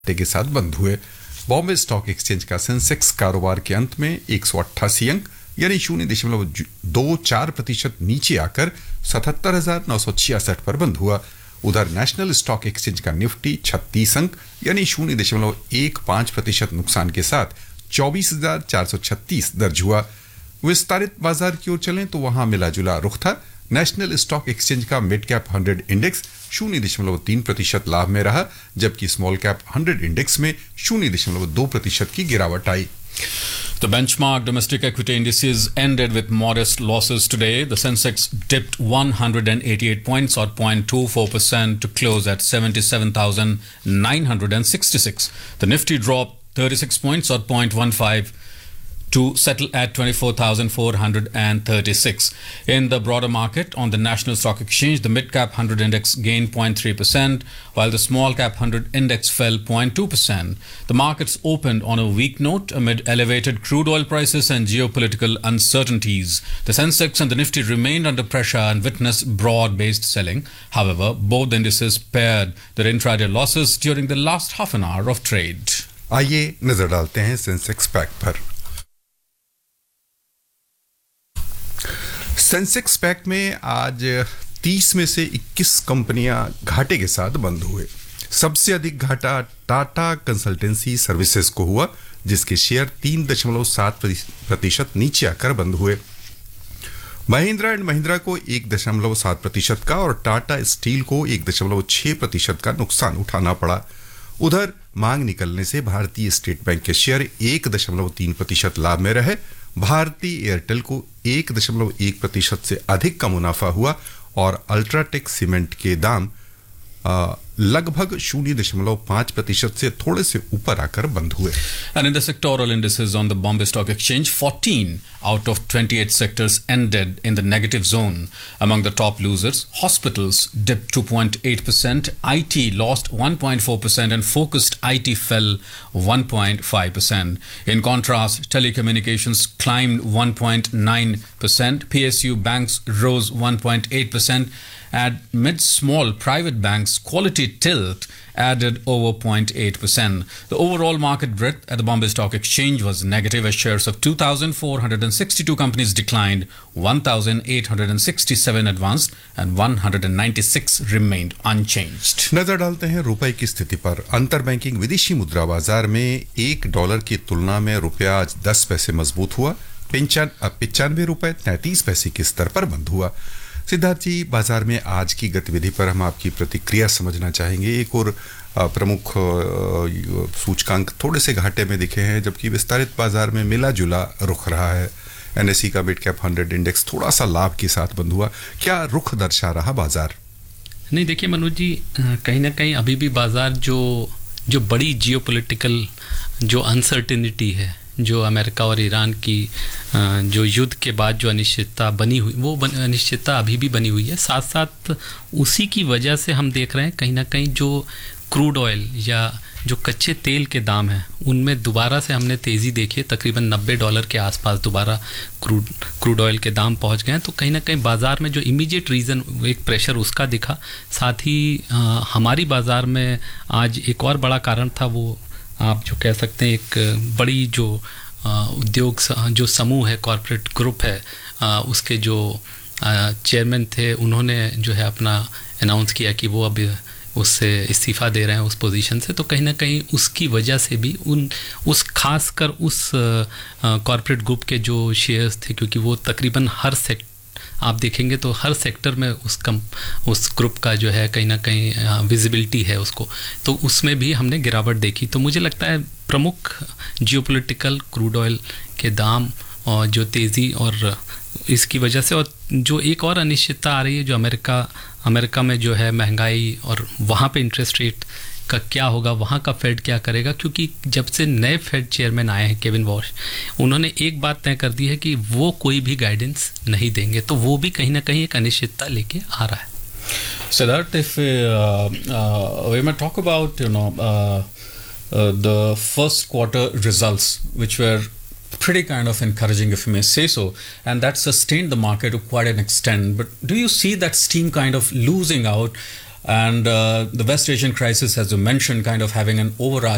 के साथ बंद हुए। बॉम्बे स्टॉक एक्सचेंज का सेंसेक्स कारोबार के अंत में 188 अंक यानी 0.24% नीचे आकर 77,966 पर बंद हुआ। उधर नेशनल स्टॉक एक्सचेंज का निफ्टी 36 अंक यानी 0.15% नुकसान के साथ 24,436 दर्ज हुआ। विस्तारित बाजार की ओर चलें तो वहां मिला जुला रुख था। नेशनल स्टॉक एक्सचेंज का मिड कैप 100 इंडेक्स 0.3% लाभ में रहा, जबकि स्मॉल कैप 100 इंडेक्स में 0.2% की गिरावट आई। The benchmark domestic equity indices ended with modest losses today. The Sensex dipped 188 points or 0.24% to close at 77,966. The Nifty dropped 36 points or 0.15 to settle at 24,436. In the broader market, on the National Stock Exchange, the mid-cap 100 index gained 0.3%, while the small-cap 100 index fell 0.2%. The markets opened on a weak note amid elevated crude oil prices and geopolitical uncertainties. The Sensex and the Nifty remained under pressure and witnessed broad-based selling. However, both indices pared their intraday losses during the last half an hour of trade. आइए नजर डालते हैं Sensex pack पर। Sensex pack में आज 30 में से 21 कंपनियां घाटे के साथ बंद हुए। सबसे अधिक घाटा टाटा कंसल्टेंसी सर्विसेज को हुआ, जिसके शेयर 3.7% नीचे आकर बंद हुए। महिंद्रा एंड महिंद्रा को 1.7% का और टाटा स्टील को 1.6% का नुकसान उठाना पड़ा। उधर मांग निकलने से भारतीय स्टेट बैंक के शेयर 1.3% लाभ में रहे। भारतीय एयरटेल को 1.1% से अधिक का मुनाफा हुआ और अल्ट्राटेक सीमेंट के दाम लगभग 0.5% से थोड़े से ऊपर आकर बंद हुए। And in the sectoral indices on the Bombay Stock Exchange, 14 out of 28 sectors ended in the negative zone. Among the top losers, hospitals dipped 2.8%, IT lost 1.4% and focused IT fell 1.5%. In contrast, telecommunications climbed 1.9%, PSU banks rose 1.8%, and mid-small private banks Quality Tilt added over 0.8%. The overall market breadth at the Bombay Stock Exchange was negative as shares of 2,462 companies declined, 1,867 advanced and 196 remained unchanged. नजर डालते हैं रुपए की स्थिति पर। अंतर banking विदेशी मुद्रा बाजार में $1 की तुलना में रुपया आज 10 पैसे मजबूत हुआ। 95 रुपए 33 पैसे के स्तर पर बंद हुआ। सिद्धार्थ जी, बाजार में आज की गतिविधि पर हम आपकी प्रतिक्रिया समझना चाहेंगे। एक और प्रमुख सूचकांक थोड़े से घाटे में दिखे हैं, जबकि विस्तारित बाजार में मिला जुला रुख रहा है। एनएसई का मिड कैप 100 इंडेक्स थोड़ा सा लाभ के साथ बंद हुआ। क्या रुख दर्शा रहा बाजार? नहीं, देखिए मनोज जी, कहीं ना कहीं अभी भी बाजार जो बड़ी जियोपॉलिटिकल जो अनसर्टेनिटी है, जो अमेरिका और ईरान की जो युद्ध के बाद जो अनिश्चितता बनी हुई, वो अनिश्चितता अभी भी बनी हुई है। साथ साथ उसी की वजह से हम देख रहे हैं कहीं ना कहीं जो क्रूड ऑयल या जो कच्चे तेल के दाम हैं, उनमें दोबारा से हमने तेज़ी देखी है। तकरीबन $90 के आसपास दोबारा क्रूड ऑयल के दाम पहुंच गए हैं। तो कहीं ना कहीं बाज़ार में जो इमीडिएट रीज़न एक प्रेशर उसका दिखा। साथ ही हमारी बाज़ार में आज एक और बड़ा कारण था, वो आप जो कह सकते हैं एक बड़ी जो उद्योग जो समूह है, कॉरपोरेट ग्रुप है, उसके जो चेयरमैन थे, उन्होंने जो है अपना अनाउंस किया कि वो अब उससे इस्तीफ़ा दे रहे हैं उस पोजीशन से। तो कहीं ना कहीं उसकी वजह से भी उस खासकर उस कॉरपोरेट ग्रुप के जो शेयर्स थे, क्योंकि वो तकरीबन हर सेक्टर आप देखेंगे तो हर सेक्टर में उस ग्रुप का जो है कहीं ना कहीं विजिबिलिटी है उसको, तो उसमें भी हमने गिरावट देखी। तो मुझे लगता है प्रमुख जियोपॉलिटिकल क्रूड ऑयल के दाम और जो तेज़ी और इसकी वजह से, और जो एक और अनिश्चितता आ रही है जो अमेरिका में जो है महंगाई और वहाँ पे इंटरेस्ट रेट का क्या होगा, वहाँ का फेड क्या करेगा। क्योंकि जब से नए फेड चेयरमैन आए हैं केविन वॉश, उन्होंने एक बात तय कर दी है कि वो कोई भी गाइडेंस नहीं देंगे, तो वो भी कहीं ना कहीं एक अनिश्चितता लेके आ रहा है। Siddharth, if we might talk about the first quarter results, which were pretty kind of encouraging, if you may say so, and that sustained the market to quite an extent. But do you see that steam kind of losing out, and the West Asian crisis, as you mentioned, kind of having an overarching